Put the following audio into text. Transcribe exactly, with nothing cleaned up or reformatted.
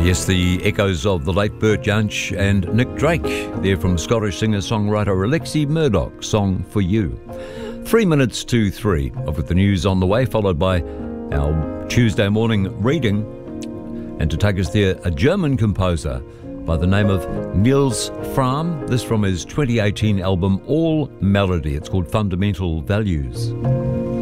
Yes, the echoes of the late Bert Jansch and Nick Drake. They're from Scottish singer-songwriter Alexi Murdoch, Song for You. Three minutes to three. I've got the news on the way, followed by our Tuesday morning reading. And to take us there, a German composer by the name of Niels Frahm. This from his twenty eighteen album All Melody. It's called Fundamental Values.